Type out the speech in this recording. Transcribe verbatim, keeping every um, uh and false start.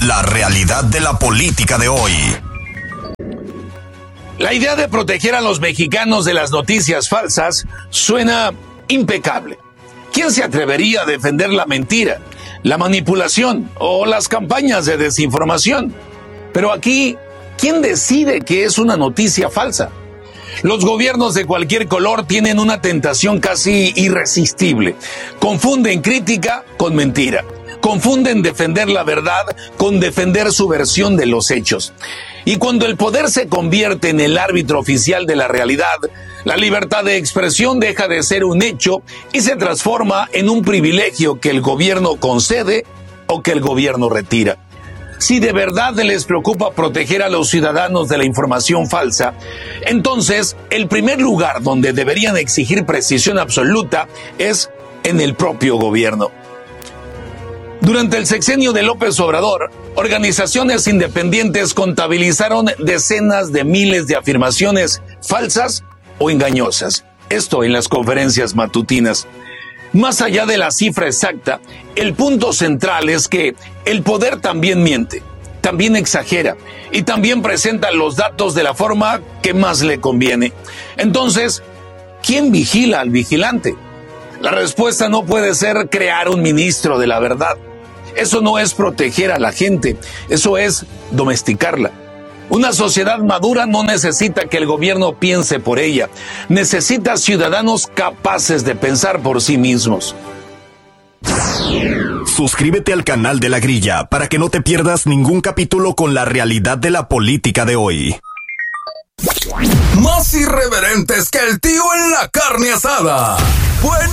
La realidad de la política de hoy. La idea de proteger a los mexicanos de las noticias falsas suena impecable. ¿Quién se atrevería a defender la mentira, la manipulación o las campañas de desinformación? Pero aquí, ¿quién decide qué es una noticia falsa? Los gobiernos de cualquier color tienen una tentación casi irresistible. Confunden crítica con mentira. Confunden defender la verdad con defender su versión de los hechos. Y cuando el poder se convierte en el árbitro oficial de la realidad, la libertad de expresión deja de ser un hecho y se transforma en un privilegio que el gobierno concede o que el gobierno retira. Si de verdad les preocupa proteger a los ciudadanos de la información falsa, entonces el primer lugar donde deberían exigir precisión absoluta es en el propio gobierno. Durante el sexenio de López Obrador, organizaciones independientes contabilizaron decenas de miles de afirmaciones falsas o engañosas. Esto en las conferencias matutinas. Más allá de la cifra exacta, el punto central es que el poder también miente, también exagera y también presenta los datos de la forma que más le conviene. Entonces, ¿quién vigila al vigilante? La respuesta no puede ser crear un ministro de la verdad. Eso no es proteger a la gente, eso es domesticarla. Una sociedad madura no necesita que el gobierno piense por ella, necesita ciudadanos capaces de pensar por sí mismos. Suscríbete al canal de La Grilla para que no te pierdas ningún capítulo con la realidad de la política de hoy. Más irreverentes que el tío en la carne asada. Buen